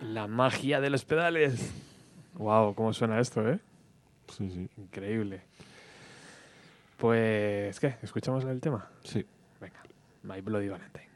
La magia de los pedales. Wow, cómo suena esto, ¿eh? Sí, sí. Increíble. Pues, ¿qué? ¿Escuchamos el tema? Sí. Venga, My Bloody Valentine.